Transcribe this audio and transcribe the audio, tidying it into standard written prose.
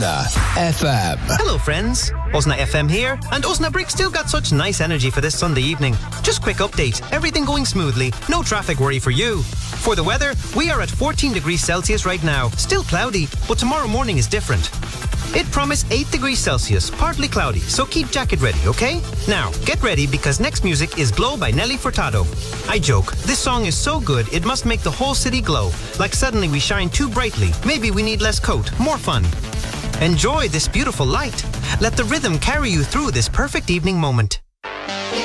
FM. Hello friends, Osna FM here, and Osna Brick still got such nice energy for this Sunday evening. Just quick update, everything going smoothly, no traffic worry for you. For the weather, we are at 14 degrees Celsius right now, still cloudy, but tomorrow morning is different. It promised 8 degrees Celsius, partly cloudy, so keep jacket ready, okay? Now, get ready because next music is Glow by Nelly Furtado. I joke, this song is so good it must make the whole city glow, like suddenly we shine too brightly, maybe we need less coat, more fun. Enjoy this beautiful light. Let the rhythm carry you through this perfect evening moment.